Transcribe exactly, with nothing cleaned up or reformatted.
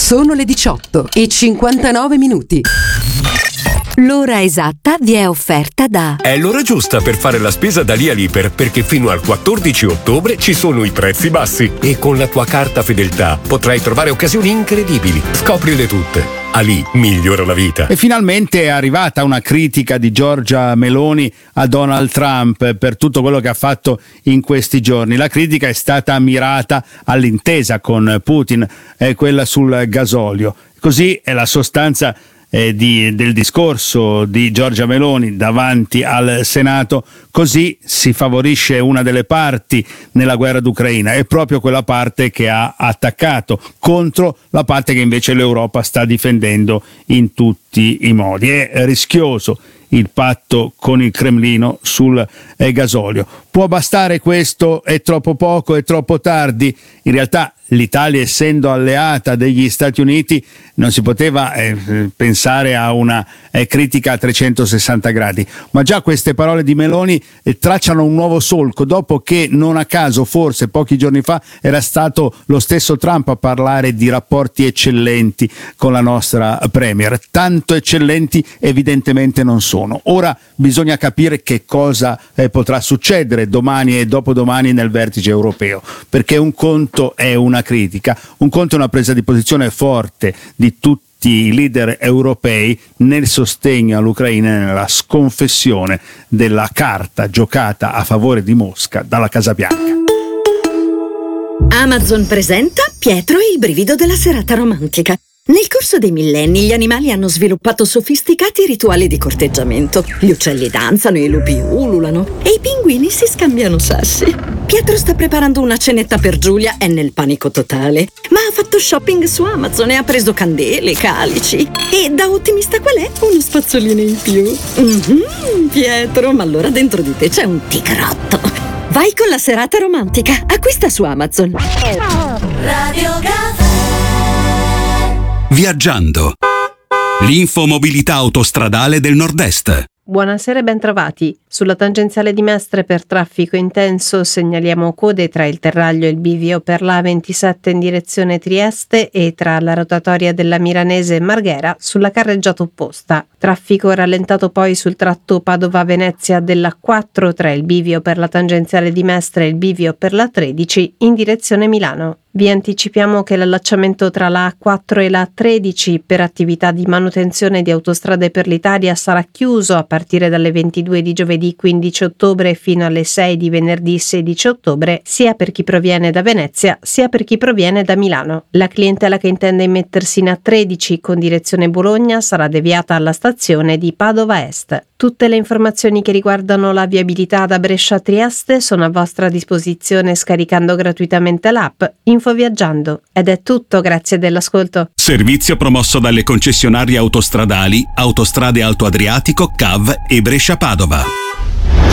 Sono le diciotto e cinquantanove minuti. L'ora esatta vi è offerta da... È l'ora giusta per fare la spesa da lì a Liper, perché fino al quattordici ottobre ci sono i prezzi bassi e con la tua carta fedeltà potrai trovare occasioni incredibili. Scoprile tutte. Ali migliora la vita. E finalmente è arrivata una critica di Giorgia Meloni a Donald Trump per tutto quello che ha fatto in questi giorni. La critica è stata mirata all'intesa con Putin, eh, quella sul gasolio. Così è la sostanza Eh, di, del discorso di Giorgia Meloni davanti al Senato. Così si favorisce una delle parti nella guerra d'Ucraina, è proprio quella parte che ha attaccato contro la parte che invece l'Europa sta difendendo in tutti i modi. È rischioso il patto con il Cremlino sul eh, gasolio. Può bastare questo? È troppo poco? È troppo tardi? In realtà l'Italia, essendo alleata degli Stati Uniti, non si poteva eh, pensare a una eh, critica a trecentosessanta gradi, ma già queste parole di Meloni eh, tracciano un nuovo solco, dopo che non a caso forse pochi giorni fa era stato lo stesso Trump a parlare di rapporti eccellenti con la nostra premier. Tanto eccellenti evidentemente non sono. Ora bisogna capire che cosa eh, potrà succedere domani e dopodomani nel vertice europeo, perché un conto è una critica, un conto è una presa di posizione forte di tutti i leader europei nel sostegno all'Ucraina e nella sconfessione della carta giocata a favore di Mosca dalla Casa Bianca. Amazon presenta Pietro e il brivido della serata romantica. Nel corso dei millenni gli animali hanno sviluppato sofisticati rituali di corteggiamento. Gli uccelli danzano, i lupi ululano e i pinguini si scambiano sassi. Pietro sta preparando una cenetta per Giulia, è nel panico totale. Ma ha fatto shopping su Amazon e ha preso candele, calici. E da ottimista qual è? Uno spazzolino in più. Mm-hmm, Pietro, ma allora dentro di te c'è un tigrotto. Vai con la serata romantica. Acquista su Amazon. Radio Caffè. Viaggiando. L'infomobilità autostradale del Nord-Est. Buonasera e bentrovati. Sulla tangenziale di Mestre per traffico intenso segnaliamo code tra il Terraglio e il bivio per la A ventisette in direzione Trieste e tra la rotatoria della Milanese e Marghera sulla carreggiata opposta. Traffico rallentato poi sul tratto Padova-Venezia della quattro tra il bivio per la tangenziale di Mestre e il bivio per la tredici in direzione Milano. Vi anticipiamo che l'allacciamento tra la A quattro e la A tredici per attività di manutenzione di Autostrade per l'Italia sarà chiuso a partire dalle ventidue di giovedì quindici ottobre fino alle sei di venerdì sedici ottobre, sia per chi proviene da Venezia sia per chi proviene da Milano. La clientela che intende immettersi in A tredici con direzione Bologna sarà deviata alla stazione di Padova Est. Tutte le informazioni che riguardano la viabilità da Brescia a Trieste sono a vostra disposizione scaricando gratuitamente l'app Infoviaggiando. Ed è tutto, grazie dell'ascolto. Servizio promosso dalle concessionarie autostradali Autostrade Alto Adriatico, C A V e Brescia Padova.